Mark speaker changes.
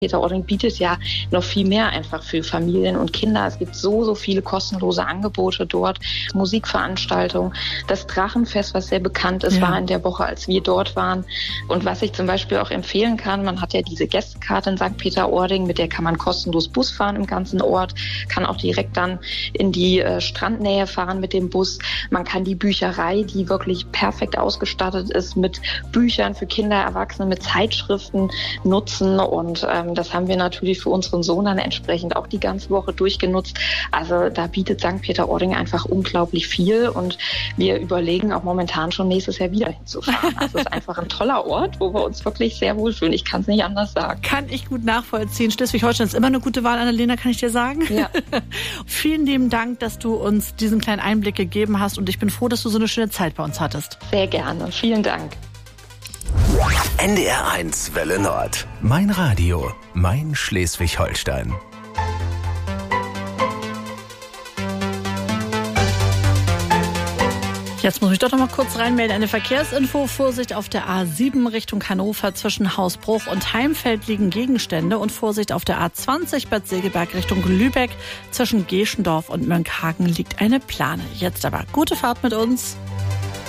Speaker 1: Peter-Ording bietet ja noch viel mehr einfach für Familien und Kinder. Es gibt so viele kostenlose Angebote dort, Musikveranstaltungen. Das Drachenfest, was sehr bekannt ist, war in der Woche, als wir dort waren. Und was ich zum Beispiel auch empfehlen kann, man hat ja diese Gästekarte in St. Peter-Ording, mit der kann man kostenlos Bus fahren im ganzen Ort, kann auch direkt dann in die Strandnähe fahren mit dem Bus. Man kann die Bücherei, die wirklich perfekt ausgestattet ist mit Büchern für Kinder, Erwachsene, mit Zeitschriften nutzen, und das haben wir natürlich für unseren Sohn dann entsprechend auch die ganze Woche durchgenutzt. Also da bietet St. Peter-Ording einfach unglaublich viel, und wir überlegen auch momentan schon nächstes Jahr wieder hinzufahren. Also es ist einfach ein toller Ort, wo wir uns wirklich sehr wohlfühlen. Ich kann es nicht anders sagen.
Speaker 2: Kann ich gut nachvollziehen. Schleswig-Holstein ist immer eine gute Wahl, Annalena, kann ich dir sagen.
Speaker 1: Ja.
Speaker 2: Vielen lieben Dank, dass du uns diesen kleinen Einblick gegeben hast, und ich bin froh, dass du so eine schöne Zeit bei uns hattest.
Speaker 1: Sehr gerne. Vielen Dank.
Speaker 3: NDR1 Welle Nord. Mein Radio, mein Schleswig-Holstein.
Speaker 2: Jetzt muss ich doch noch mal kurz reinmelden. Eine Verkehrsinfo. Vorsicht auf der A7 Richtung Hannover. Zwischen Hausbruch und Heimfeld liegen Gegenstände. Und Vorsicht auf der A20 Bad Segeberg Richtung Lübeck. Zwischen Geschendorf und Mönckehagen liegt eine Plane. Jetzt aber gute Fahrt mit uns.